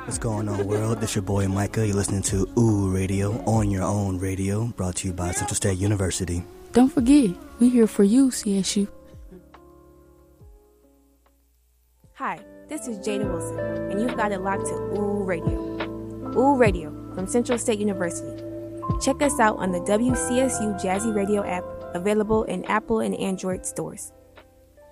What's going on, world? This your boy Micah. You're listening to Ooh Radio on your own radio, brought to you by Central State University. Don't forget, we here for you, CSU. Hi, this is Jada Wilson, and you've got it locked to Ooh Radio. Ooh Radio from Central State University. Check us out on the WCSU Jazzy Radio app, available in Apple and Android stores.